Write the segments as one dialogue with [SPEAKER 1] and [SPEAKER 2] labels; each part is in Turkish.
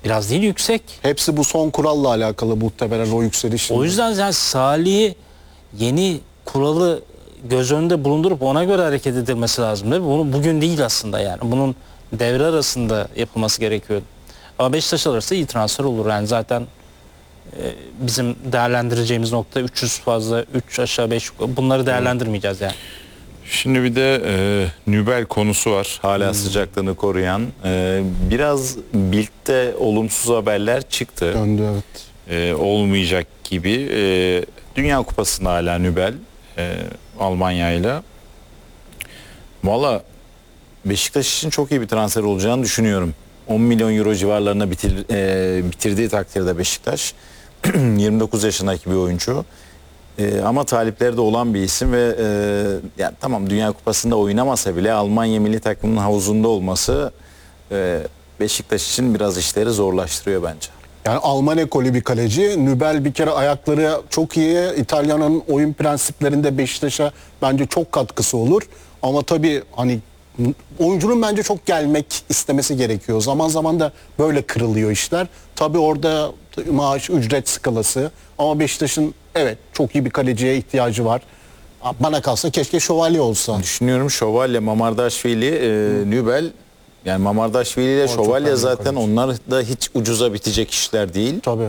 [SPEAKER 1] Biraz değil, yüksek.
[SPEAKER 2] Hepsi bu son kuralla alakalı muhtemelen o yükseliş.
[SPEAKER 1] O yüzden yani Salih'i yeni kuralı göz önünde bulundurup ona göre hareket edilmesi lazım değil mi? Bunu bugün değil aslında yani. Bunun devre arasında yapılması gerekiyordu. Ama Beşiktaş alırsa iyi transfer olur yani zaten bizim değerlendireceğimiz nokta 300 fazla, 3 aşağı 5 bunları değerlendirmeyeceğiz yani.
[SPEAKER 3] Şimdi bir de Nübel konusu var. Hala sıcaklığını koruyan. Biraz Bild'de olumsuz haberler çıktı.
[SPEAKER 2] Döndü, evet.
[SPEAKER 3] Olmayacak gibi. Dünya Kupası'nda hala Nübel Almanya'yla. Valla Beşiktaş için çok iyi bir transfer olacağını düşünüyorum. 10 milyon euro civarlarına bitirdiği takdirde Beşiktaş 29 yaşındaki bir oyuncu. Ama talipleri de olan bir isim ve yani tamam Dünya Kupası'nda oynamasa bile Almanya milli takımının havuzunda olması Beşiktaş için biraz işleri zorlaştırıyor bence.
[SPEAKER 2] Yani Alman ekolü bir kaleci. Nübel bir kere ayakları çok iyi. İtalya'nın oyun prensiplerinde Beşiktaş'a bence çok katkısı olur. Ama tabii hani oyuncunun bence çok gelmek istemesi gerekiyor. Zaman zaman da böyle kırılıyor işler. Tabii orada maaş, ücret skalası. Ama Beşiktaş'ın evet çok iyi bir kaleciye ihtiyacı var. Bana kalsa keşke Şövalye olsa.
[SPEAKER 3] Düşünüyorum Şövalye, Mamardaşvili, Nübel. Yani Mamardaşvili ile Şövalye zaten onlar da hiç ucuza bitecek işler değil.
[SPEAKER 2] Tabii.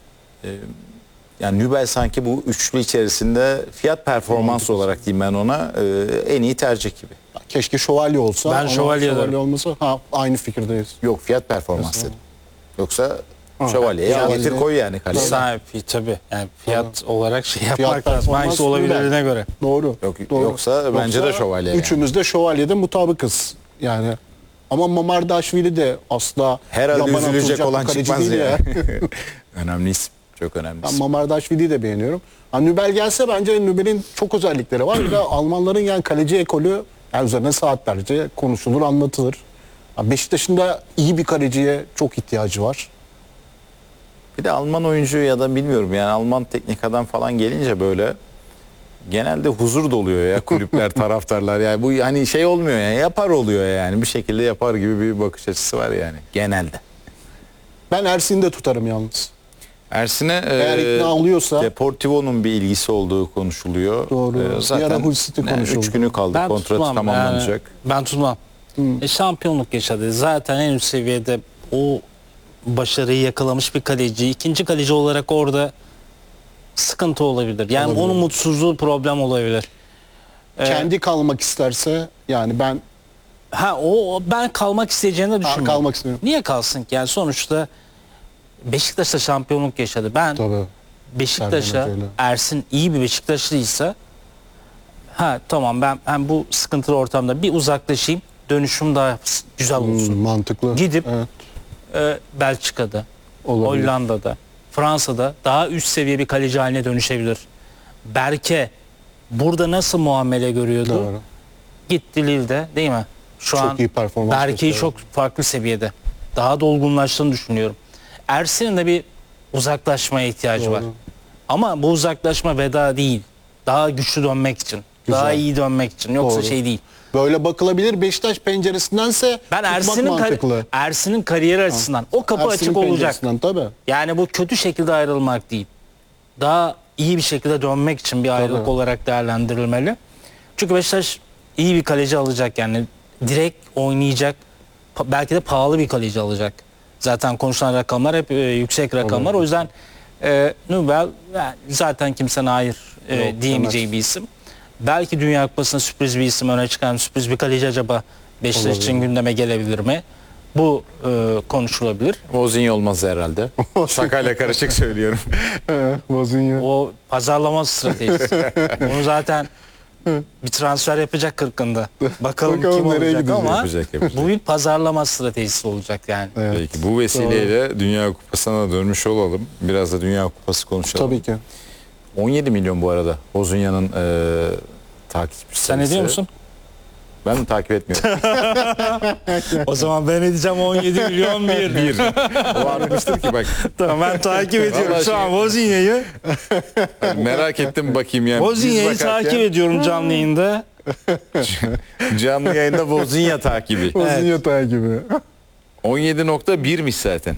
[SPEAKER 3] Yani Nübel sanki bu üçlü içerisinde fiyat performans olarak diyeyim ben ona en iyi tercih gibi.
[SPEAKER 2] Keşke Şövalye olsa.
[SPEAKER 1] Ben Şövalye derim.
[SPEAKER 2] olmasa aynı fikirdeyiz.
[SPEAKER 3] Yok fiyat performans dedim. Yoksa Şövalye'yi al getir koy yani kaleye.
[SPEAKER 1] Sahibi tabii. Yani fiyat olarak şey
[SPEAKER 2] Fiyat
[SPEAKER 1] yapmak lazım.
[SPEAKER 2] performans
[SPEAKER 1] Hangisi olabildiğine göre.
[SPEAKER 2] Doğru.
[SPEAKER 3] Yok, yoksa bence de Şövalye yani.
[SPEAKER 2] Üçümüz de Şövalye'de mutabıkız. Yani ama Mamardaşvili de asla
[SPEAKER 3] Herhalde
[SPEAKER 2] yaban
[SPEAKER 3] üzülecek
[SPEAKER 2] atılacak
[SPEAKER 3] olan
[SPEAKER 2] bir kaleci
[SPEAKER 3] çıkmaz
[SPEAKER 2] değil
[SPEAKER 3] ya. Önemli isim. Çok önemli
[SPEAKER 2] Ben
[SPEAKER 3] isim.
[SPEAKER 2] Mamardaşvili'yi de beğeniyorum. Nübel gelse bence Nübel'in çok özellikleri var. Bir de Almanların yani kaleci ekolü yani üzerine saatlerce konuşulur, anlatılır. Beşiktaş'ın da iyi bir kaleciye çok ihtiyacı var.
[SPEAKER 3] Bir de Alman oyuncu ya da bilmiyorum yani Alman teknik adam falan gelince böyle genelde huzur doluyor ya kulüpler, taraftarlar. Yani bu hani şey olmuyor yani yapar oluyor yani bir şekilde yapar gibi bir bakış açısı var yani genelde.
[SPEAKER 2] Ben Ersin'i de tutarım yalnız.
[SPEAKER 3] Ersin'e
[SPEAKER 2] Eğer ikna oluyorsa.
[SPEAKER 3] Deportivo'nun bir ilgisi olduğu konuşuluyor.
[SPEAKER 2] Doğru. Bir ara
[SPEAKER 3] Zaten
[SPEAKER 2] Hull City konuşuldu.
[SPEAKER 3] 3 günü kaldı.
[SPEAKER 1] Ben
[SPEAKER 3] Kontratı
[SPEAKER 1] tutmam.
[SPEAKER 3] tamamlanacak.
[SPEAKER 1] Ben tutmam. Şampiyonluk yaşadı. Zaten en üst seviyede o başarıyı yakalamış bir kaleci. İkinci kaleci olarak orada sıkıntı olabilir. Yani
[SPEAKER 2] Olabilir.
[SPEAKER 1] onun mutsuzluğu problem olabilir.
[SPEAKER 2] Kendi kalmak isterse yani ben
[SPEAKER 1] Ben kalmak isteyeceğini de düşünmüyorum.
[SPEAKER 2] kalmak istiyorum.
[SPEAKER 1] Niye kalsın ki? Yani sonuçta Beşiktaş'ta şampiyonluk yaşadı. Ben
[SPEAKER 2] Tabii.
[SPEAKER 1] Beşiktaş'a
[SPEAKER 2] Sergen Hoca'yla.
[SPEAKER 1] Ersin iyi bir Beşiktaşlıysa tamam ben bu sıkıntılı ortamda bir uzaklaşayım. Dönüşüm daha güzel olsun.
[SPEAKER 2] Mantıklı.
[SPEAKER 1] Gidip
[SPEAKER 2] Evet.
[SPEAKER 1] Belçika'da,
[SPEAKER 2] Olabilir.
[SPEAKER 1] Hollanda'da, Fransa'da daha üst seviye bir kaleci haline dönüşebilir. Berke burada nasıl muamele görüyordu?
[SPEAKER 2] Doğru.
[SPEAKER 1] Gitti Lille'de değil mi? Şu
[SPEAKER 2] Çok
[SPEAKER 1] an
[SPEAKER 2] iyi performans
[SPEAKER 1] Berke'yi
[SPEAKER 2] gösteriyor.
[SPEAKER 1] çok farklı seviyede. Daha dolgunlaştığını düşünüyorum. Ersin'in de bir uzaklaşmaya ihtiyacı
[SPEAKER 2] Doğru.
[SPEAKER 1] var. Ama bu uzaklaşma veda değil. Daha güçlü dönmek için.
[SPEAKER 2] Güzel.
[SPEAKER 1] Daha iyi dönmek için. Yoksa
[SPEAKER 2] Doğru.
[SPEAKER 1] şey değil.
[SPEAKER 2] Böyle bakılabilir. Beşiktaş penceresindense
[SPEAKER 1] Ben
[SPEAKER 2] tutmak mantıklı.
[SPEAKER 1] Ersin'in kariyeri açısından o kapı
[SPEAKER 2] Ersin'in
[SPEAKER 1] açık olacak.
[SPEAKER 2] penceresinden tabii.
[SPEAKER 1] Yani bu kötü şekilde ayrılmak değil. Daha iyi bir şekilde dönmek için bir ayrılık
[SPEAKER 2] Tabii.
[SPEAKER 1] olarak değerlendirilmeli. Çünkü Beşiktaş iyi bir kaleci alacak yani. Direkt oynayacak. Belki de pahalı bir kaleci alacak. Zaten konuşulan rakamlar hep yüksek rakamlar. O yüzden Nübel zaten kimsenin hayır diyemeyeceği bir isim. Belki Dünya Kupası'nda sürpriz bir isim, öne çıkan sürpriz bir kaleci acaba Beşiktaş için gündeme gelebilir mi? Bu konuşulabilir.
[SPEAKER 3] Mozinho olmaz herhalde. Şakayla karışık söylüyorum.
[SPEAKER 2] Mozinho.
[SPEAKER 1] O pazarlama stratejisi. Onu zaten bir transfer yapacak 40'ında. Bakalım kim
[SPEAKER 2] nereye
[SPEAKER 1] olacak
[SPEAKER 2] gidecek?
[SPEAKER 1] ama
[SPEAKER 3] Yapacak.
[SPEAKER 1] bu bir pazarlama stratejisi olacak yani.
[SPEAKER 2] Evet.
[SPEAKER 3] Peki bu vesileyle Dünya Kupası'na dönmüş olalım. Biraz da Dünya Kupası konuşalım.
[SPEAKER 2] Tabii ki.
[SPEAKER 3] 17 milyon bu arada Mozinho'nun takipçisi.
[SPEAKER 1] Sen ediyor musun?
[SPEAKER 3] Ben takip etmiyorum.
[SPEAKER 1] O zaman ben edeceğim 17 milyon bir.
[SPEAKER 3] O artmıştır ki bak.
[SPEAKER 1] Tamam ben takip ediyorum
[SPEAKER 3] Vallahi
[SPEAKER 1] şu an Mozinho'yu.
[SPEAKER 3] Merak ettim bakayım yani.
[SPEAKER 1] Mozinho'yu
[SPEAKER 3] Biz bakarken
[SPEAKER 1] takip ediyorum canlı yayında.
[SPEAKER 3] Canlı yayında Mozinho takibi.
[SPEAKER 2] Mozinho takibi.
[SPEAKER 3] 17.1'miş zaten.